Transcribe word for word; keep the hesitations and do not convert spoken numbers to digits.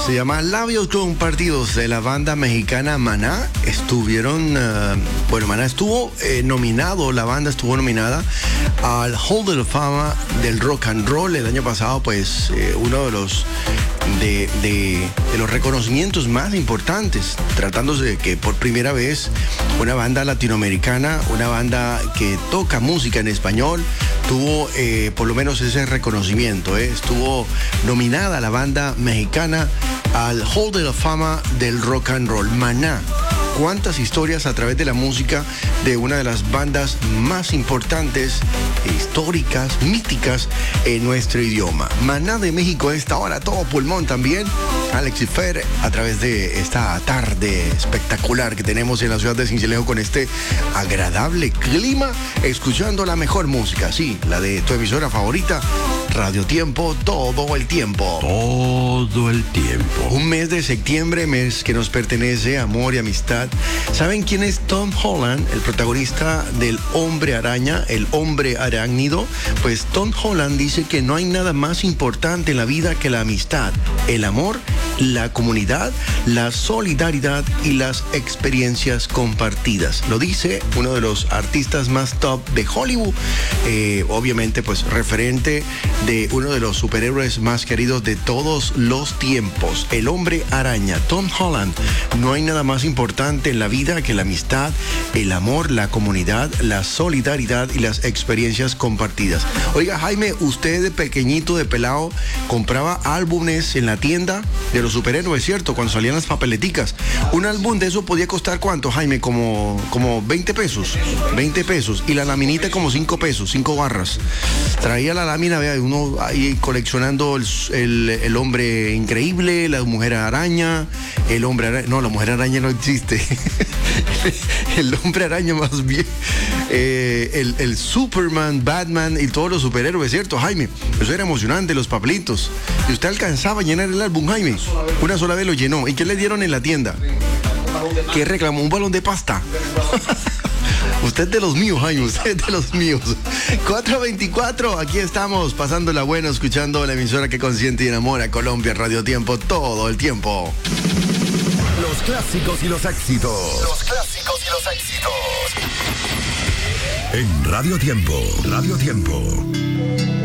Se llama Labios Compartidos, de la banda mexicana Maná. Estuvieron, uh, bueno, Maná estuvo eh, nominado, la banda estuvo nominada al Hall de la Fama del Rock and Roll el año pasado, pues eh, uno de los de, de, de los reconocimientos más importantes, tratándose de que por primera vez una banda latinoamericana, una banda que toca música en español, tuvo eh, por lo menos ese reconocimiento. Eh. Estuvo nominada la banda mexicana al Hall de la Fama del Rock and Roll. Maná. Cuántas historias a través de la música de una de las bandas más importantes, históricas, míticas en nuestro idioma. Maná de México a esta hora, todo pulmón también. Alex y Fer, a través de esta tarde espectacular que tenemos en la ciudad de Sincelejo con este agradable clima, escuchando la mejor música, sí, la de tu emisora favorita, Radio Tiempo, todo el tiempo. Todo el tiempo. Un mes de septiembre, mes que nos pertenece, amor y amistad. ¿Saben quién es Tom Holland, el protagonista del Hombre Araña, el hombre arácnido? Pues Tom Holland dice que no hay nada más importante en la vida que la amistad, el amor, la comunidad, la solidaridad y las experiencias compartidas. Lo dice uno de los artistas más top de Hollywood, eh, obviamente pues referente de uno de los superhéroes más queridos de todos los tiempos, el Hombre Araña, Tom Holland. No hay nada más importante en la vida que la amistad, el amor, la comunidad, la solidaridad y las experiencias compartidas. Oiga, Jaime, usted de pequeñito, de pelado, compraba álbumes en la tienda de los superhéroes, ¿cierto? Cuando salían las papeleticas. Un álbum de eso podía costar ¿cuánto, Jaime? Como, como veinte pesos. veinte pesos. Y la laminita como cinco pesos, cinco barras. Traía la lámina, vea, uno ahí coleccionando el, el, el hombre increíble, la mujer araña, el hombre araña. No, la mujer araña no existe. El hombre araña más bien. Eh, el, el Superman, Batman y todos los superhéroes, ¿cierto, Jaime? Eso era emocionante, los papelitos. Y usted alcanzaba a llenar el álbum, Jaime. Una sola vez lo llenó. ¿Y qué le dieron en la tienda? ¿Qué reclamó? Un balón de pasta. Usted de los míos, Jaime, usted de los míos. cuatro veinticuatro, aquí estamos, pasándola bueno, escuchando la emisora que consiente y enamora, Colombia, Radio Tiempo, todo el tiempo. Los clásicos y los éxitos. Los clásicos y los éxitos. En Radio Tiempo, Radio Tiempo.